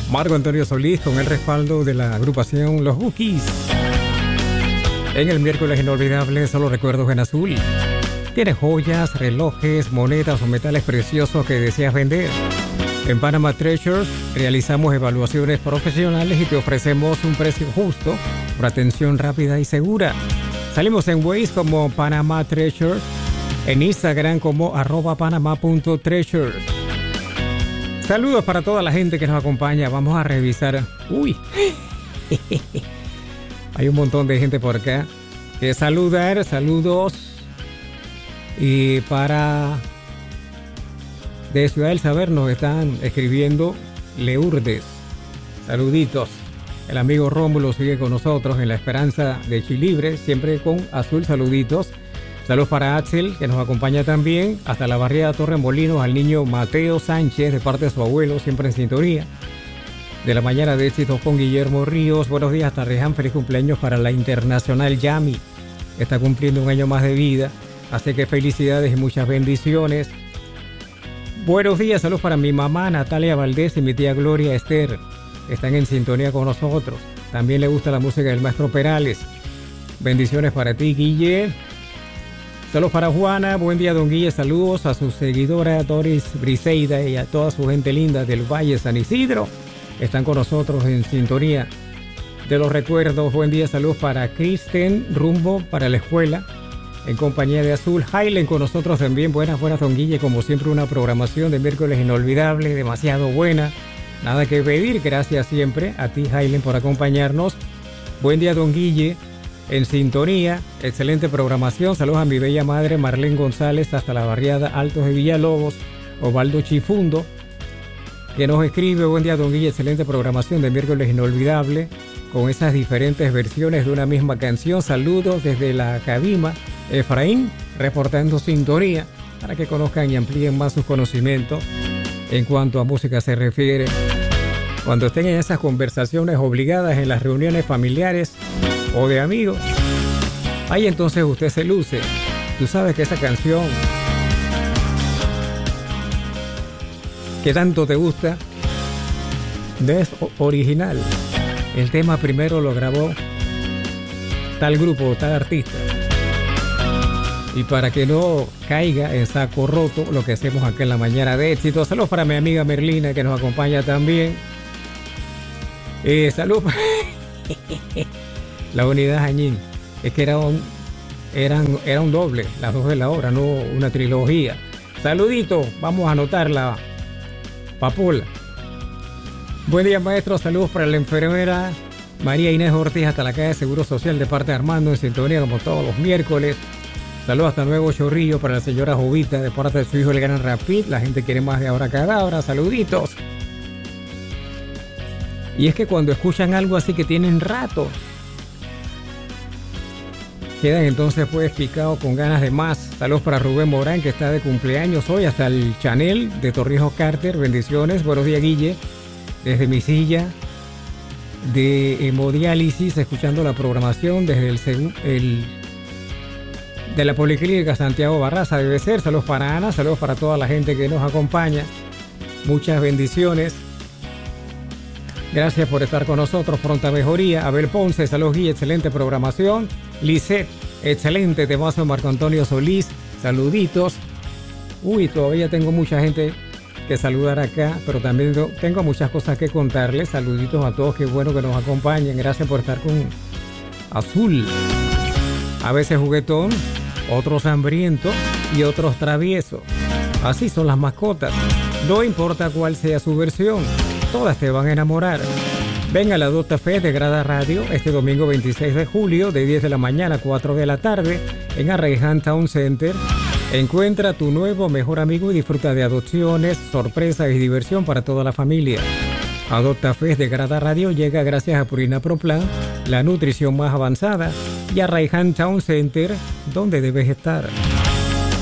Marco Antonio Solís con el respaldo de la agrupación Los Bukis. En el miércoles inolvidable, solo recuerdos en azul. ¿Tienes joyas, relojes, monedas o metales preciosos que deseas vender? En Panama Treasures realizamos evaluaciones profesionales y te ofrecemos un precio justo por atención rápida y segura. Salimos en Waze como Panama Treasures, en Instagram como @panama.treasures. Saludos para toda la gente que nos acompaña. Vamos a revisar. Uy, hay un montón de gente por acá que saludar. Saludos. Y para de Ciudad del Saber nos están escribiendo Leurdes. Saluditos. El amigo Rómulo sigue con nosotros en la esperanza de Chilibre, siempre con azul. Saluditos. Saludos para Axel, que nos acompaña también hasta la barriada Torremolinos, al niño Mateo Sánchez, de parte de su abuelo, siempre en sintonía. De la mañana de éxitos con Guillermo Ríos. Buenos días, Tarreján. Feliz cumpleaños para la Internacional Yami. Está cumpliendo un año más de vida. Así que felicidades y muchas bendiciones. Buenos días, saludos para mi mamá Natalia Valdés y mi tía Gloria Esther. Están en sintonía con nosotros. También le gusta la música del maestro Perales. Bendiciones para ti, Guille. Saludos para Juana. Buen día, don Guille. Saludos a su seguidora Doris Briseida y a toda su gente linda del Valle San Isidro. Están con nosotros en sintonía de los recuerdos. Buen día, saludos para Kristen, rumbo para la escuela, en compañía de Azul. Hailen con nosotros también. Buenas, don Guille. Como siempre, una programación de miércoles inolvidable, demasiado buena. Nada que pedir. Gracias siempre a ti, Hailen, por acompañarnos. Buen día, don Guille. En sintonía, excelente programación. Saludos a mi bella madre Marlene González hasta la barriada Altos de Villalobos. Osvaldo Chifundo, que nos escribe: buen día, don Guille, excelente programación de miércoles inolvidable con esas diferentes versiones de una misma canción. Saludos desde la Cabima. Efraín, reportando sintonía para que conozcan y amplíen más sus conocimientos en cuanto a música se refiere. Cuando estén en esas conversaciones obligadas en las reuniones familiares o de amigos, ahí entonces usted se luce. Tú sabes que esa canción que tanto te gusta no es original. El tema primero lo grabó tal grupo, tal artista. Y para que no caiga en saco roto lo que hacemos aquí en la mañana de éxito. Saludos para mi amiga Merlina, que nos acompaña también. Saludos para la unidad Jañín. Es que era un doble, las dos de la hora, no una trilogía. Saludito, vamos a anotarla. Papola. Buen día, maestro. Saludos para la enfermera María Inés Ortiz hasta la calle de Seguro Social de parte de Armando, en sintonía como todos los miércoles. Saludos hasta Nuevo Chorrillo para la señora Jovita de parte de su hijo el Gran Rapid. La gente quiere más de Ahora Cadabra. Saluditos. Y es que cuando escuchan algo así que tienen rato, quedan entonces pues picados con ganas de más. Saludos para Rubén Morán, que está de cumpleaños hoy, hasta el Chanel de Torrijos Carter. Bendiciones. Buenos días, Guille. Desde mi silla de hemodiálisis, escuchando la programación desde de la Policlínica Santiago Barraza, debe ser. Saludos para Ana, saludos para toda la gente que nos acompaña. Muchas bendiciones. Gracias por estar con nosotros. Pronta mejoría. Abel Ponce, saludos, Guille, excelente programación. Lisette, excelente temazo. Marco Antonio Solís, saluditos. Uy, todavía tengo mucha gente que saludar acá, pero también tengo muchas cosas que contarles. Saluditos a todos, qué bueno que nos acompañen. Gracias por estar con Azul. A veces juguetón, otros hambrientos y otros traviesos. Así son las mascotas. No importa cuál sea su versión, todas te van a enamorar. Ven a la Adopta Fest de Grada Radio este domingo 26 de julio de 10 de la mañana a 4 de la tarde en Arraiján Town Center. Encuentra tu nuevo mejor amigo y disfruta de adopciones, sorpresas y diversión para toda la familia. Adopta Fest de Grada Radio llega gracias a Purina Pro Plan, la nutrición más avanzada, y a Arraiján Town Center, donde debes estar.